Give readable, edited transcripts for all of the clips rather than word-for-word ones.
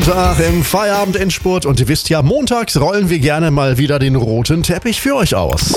Tag im Feierabend-Endspurt und ihr wisst ja, montags rollen wir gerne mal wieder den roten Teppich für euch aus.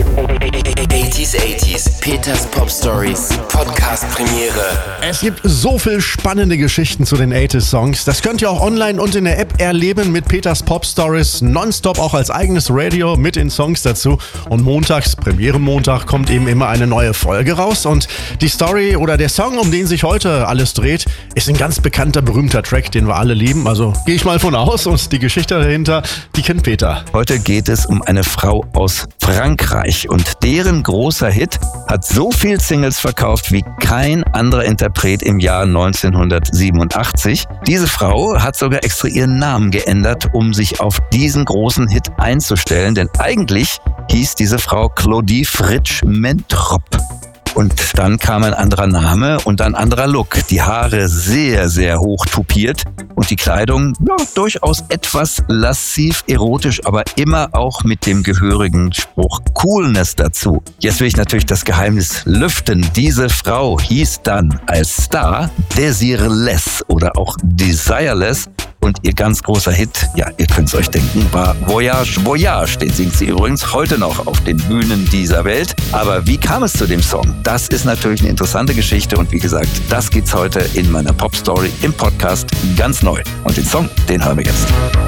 80s, Peters Pop Stories, Podcast Premiere. Es gibt so viel spannende Geschichten zu den 80s-Songs. Das könnt ihr auch online und in der App erleben mit Peters Pop Stories. Nonstop auch als eigenes Radio mit den Songs dazu. Und montags, Premierenmontag, kommt eben immer eine neue Folge raus. Und die Story oder der Song, um den sich heute alles dreht, ist ein ganz bekannter, berühmter Track, den wir alle lieben. Also gehe ich mal von aus und die Geschichte dahinter, die kennt Peter. Heute geht es um eine Frau aus Frankreich und deren großer Hit hat so viel Singles verkauft wie kein anderer Interpret im Jahr 1987. Diese Frau hat sogar extra ihren Namen geändert, um sich auf diesen großen Hit einzustellen, denn eigentlich hieß diese Frau Claudie Fritsch Mentrop. Und dann kam ein anderer Name und ein anderer Look. Die Haare sehr, sehr hoch tupiert und die Kleidung durchaus etwas lassiv erotisch, aber immer auch mit dem gehörigen Spruch Coolness dazu. Jetzt will ich natürlich das Geheimnis lüften. Diese Frau hieß dann als Star Desireless oder auch Desireless. Und ihr ganz großer Hit, ja, ihr könnt es euch denken, war Voyage, Voyage. Den singt sie übrigens heute noch auf den Bühnen dieser Welt. Aber wie kam es zu dem Song? Das ist natürlich eine interessante Geschichte. Und wie gesagt, das geht's heute in meiner Pop-Story im Podcast ganz neu. Und den Song, den hören wir jetzt.